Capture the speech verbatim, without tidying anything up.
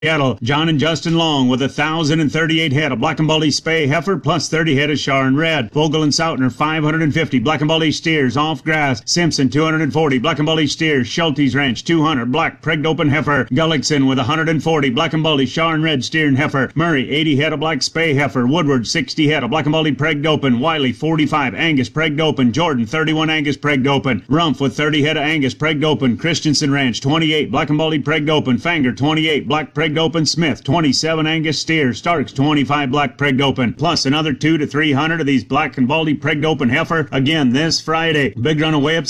Seattle, John and Justin Long with one thousand thirty-eight head of Black and Baldy Spay heifer plus thirty head of Char and Red. Vogel and Sautner five hundred fifty Black and Baldy steers off grass. Simpson two hundred forty Black and Baldy steers. Schulte's Ranch two hundred Black Pregged Open heifer. Gullickson with one hundred forty Black and Baldy Char and Red steer and heifer. Murray eighty head of Black Spay heifer. Woodward sixty head of Black and Baldy Pregged Open. Wiley forty-five Angus Pregged Open. Jordan thirty-one Angus Pregged Open. Rumpf with thirty head of Angus Pregged Open. Christensen Ranch twenty-eight Black and Baldy Pregged Open. Fanger twenty-eight Black Pregged Open. Smith twenty-seven Angus steers. Starks twenty-five Black Pregged Open, plus another two to three hundred of these Black and Baldy Pregged Open heifer again this Friday. Big run away up